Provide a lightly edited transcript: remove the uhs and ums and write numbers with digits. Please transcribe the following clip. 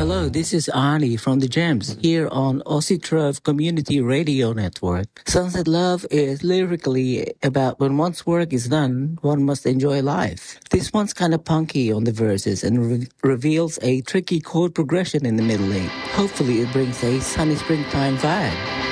Hello, this is Ani from the Gems here on Aussie Trove Community Radio Network. Sunset Love is lyrically about when one's work is done, one must enjoy life. This one's kind of punky on the verses and reveals a tricky chord progression in the middle eight. Hopefully it brings a sunny springtime vibe.